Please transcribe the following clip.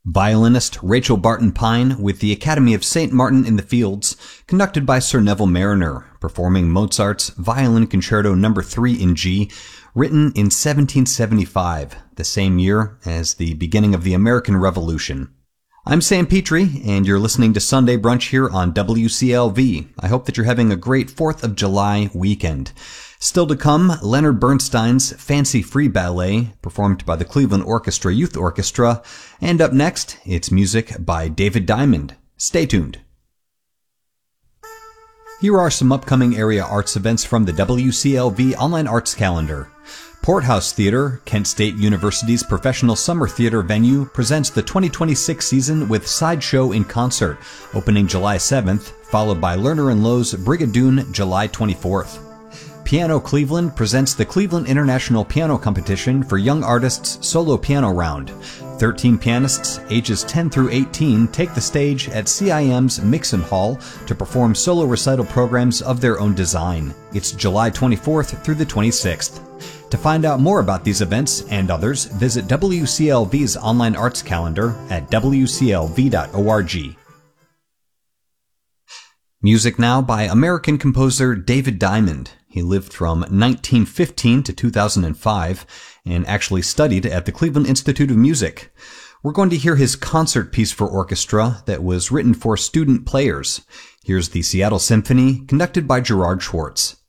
Violinist Rachel Barton Pine with the Academy of St. Martin in the Fields, conducted by Sir Neville Mariner, performing Mozart's Violin Concerto No. 3 in G, written in 1775, the same year as the beginning of the American Revolution. I'm Sam Petrie, and you're listening to Sunday Brunch here on WCLV. I hope that you're having a great 4th of July weekend. Still to come, Leonard Bernstein's Fancy Free Ballet, performed by the Cleveland Orchestra Youth Orchestra. And up next, it's music by David Diamond. Stay tuned. Here are some upcoming area arts events from the WCLV Online Arts Calendar. Porthouse Theater, Kent State University's professional summer theater venue, presents the 2026 season with Sideshow in Concert, opening July 7th, followed by Lerner & Lowe's Brigadoon July 24th. Piano Cleveland presents the Cleveland International Piano Competition for Young Artists Solo Piano Round. 13 pianists ages 10 through 18 take the stage at CIM's Mixon Hall to perform solo recital programs of their own design. It's July 24th through the 26th. To find out more about these events and others, visit WCLV's online arts calendar at wclv.org. Music now by American composer David Diamond. He lived from 1915 to 2005 and actually studied at the Cleveland Institute of Music. We're going to hear his concert piece for orchestra that was written for student players. Here's the Seattle Symphony, conducted by Gerard Schwartz.